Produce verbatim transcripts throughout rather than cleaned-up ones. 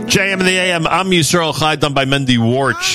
J M in the A M, I'm Yisrael Chai, done by Mendy Warch.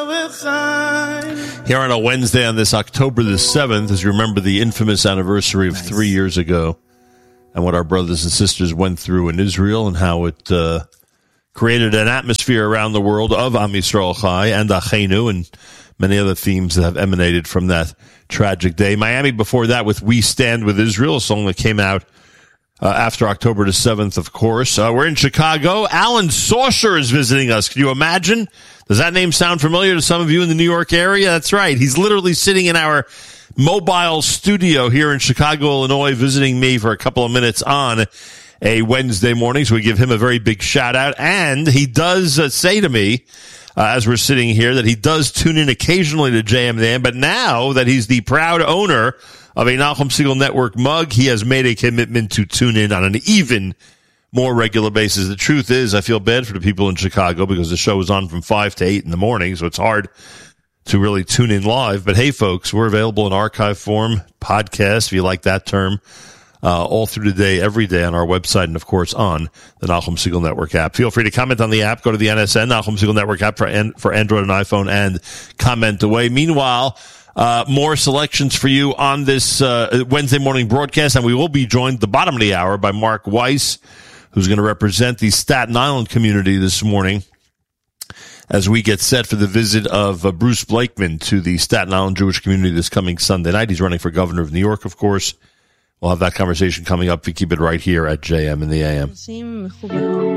Here on a Wednesday on this October the seventh, as you remember the infamous anniversary of nice. three years ago, and what our brothers and sisters went through in Israel, and how it uh, created an atmosphere around the world of Am Yisrael Chai and Achenu, and many other themes that have emanated from that tragic day. Miami before that with We Stand With Israel, a song that came out Uh, after October the seventh, of course. Uh, we're in Chicago. Alan Sausher is visiting us. Can you imagine? Does that name sound familiar to some of you in the New York area? That's right. He's literally sitting in our mobile studio here in Chicago, Illinois, visiting me for a couple of minutes on a Wednesday morning. So we give him a very big shout out. And he does uh, say to me, uh, as we're sitting here, that he does tune in occasionally to J M the A M, but now that he's the proud owner of a Nachum Segal Network mug, he has made a commitment to tune in on an even more regular basis. The truth is, I feel bad for the people in Chicago because the show is on from five to eight in the morning, so it's hard to really tune in live. But hey, folks, we're available in archive form, podcast, if you like that term, uh, all through the day, every day on our website, and of course on the Nachum Segal Network app. Feel free to comment on the app. Go to the N S N, Nachum Segal Network app for, an- for Android and iPhone, and comment away. Meanwhile, Uh, more selections for you on this uh, Wednesday morning broadcast, and we will be joined at the bottom of the hour by Mark Weiss, who's going to represent the Staten Island community this morning as we get set for the visit of uh, Bruce Blakeman to the Staten Island Jewish community this coming Sunday night. He's running for governor of New York, of course. We'll have that conversation coming up. We keep it right here at J M in the A M.